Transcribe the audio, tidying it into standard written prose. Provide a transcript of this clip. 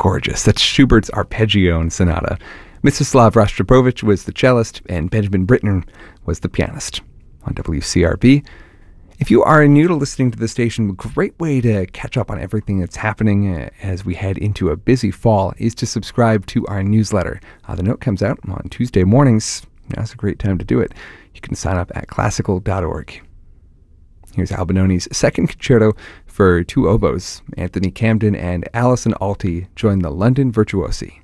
gorgeous. That's Schubert's Arpeggio Sonata. Mstislav Rostropovich was the cellist, and Benjamin Britten was the pianist. On WCRB. If you are new to listening to the station, a great way to catch up on everything that's happening as we head into a busy fall is to subscribe to our newsletter. The note comes out on Tuesday mornings. Now's a great time to do it. You can sign up at classical.org. Here's Albinoni's second concerto for two oboes. Anthony Camden and Alison Alty join the London Virtuosi.